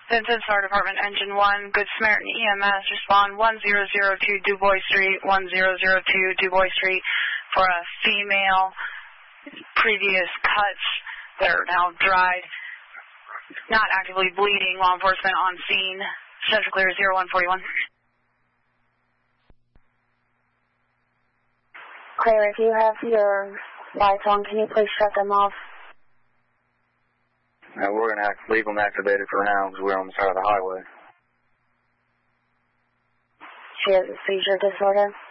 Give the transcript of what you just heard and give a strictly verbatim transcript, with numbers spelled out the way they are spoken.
Vincent, Fire Department, Engine one, Good Samaritan E M S, respond one zero zero two DuBois Street, one zero zero two DuBois Street for a female, previous cuts that are now dried, not actively bleeding, law enforcement on scene, Central Clear zero one forty-one. Claire, if you have your lights on, can you please shut them off? Uh, we're going to have to leave them activated for now because we're on the side of the highway. She has a seizure disorder?